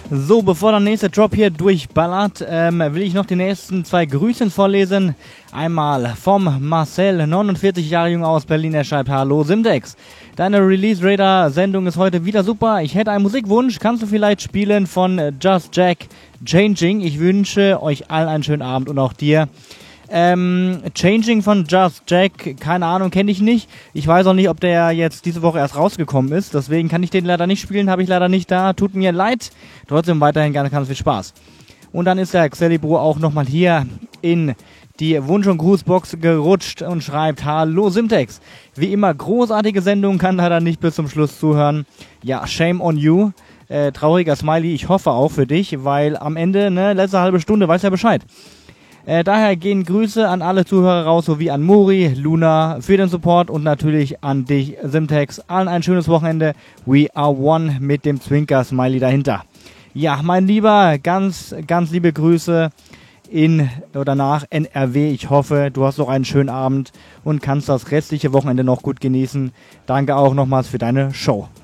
So, bevor der nächste Drop hier durchballert, will ich noch die nächsten 2 Grüßen vorlesen. Einmal vom Marcel, 49 Jahre jung aus Berlin, er schreibt: Hallo Simtex, deine Release Radar Sendung ist heute wieder super. Ich hätte einen Musikwunsch, kannst du vielleicht spielen von Just Jack, Changing? Ich wünsche euch allen einen schönen Abend und auch dir. Changing von Just Jack, keine Ahnung, kenne ich nicht. Ich weiß auch nicht, ob der jetzt diese Woche erst rausgekommen ist. Deswegen kann ich den leider nicht spielen, habe ich leider nicht da. Tut mir leid. Trotzdem weiterhin ganz viel Spaß. Und dann ist der Xelibro auch nochmal hier in die Wunsch- und Grußbox gerutscht und schreibt: Hallo Simtex. Wie immer großartige Sendung, kann leider nicht bis zum Schluss zuhören. Ja, shame on you. Trauriger Smiley, ich hoffe auch für dich, weil am Ende, letzte halbe Stunde, weiß ja Bescheid. Daher gehen Grüße an alle Zuhörer raus, sowie an Mori, Luna für den Support und natürlich an dich, Simtex. Allen ein schönes Wochenende. We are one mit dem Zwinker-Smiley dahinter. Ja, mein Lieber, ganz liebe Grüße nach NRW. Ich hoffe, du hast noch einen schönen Abend und kannst das restliche Wochenende noch gut genießen. Danke auch nochmals für deine Show.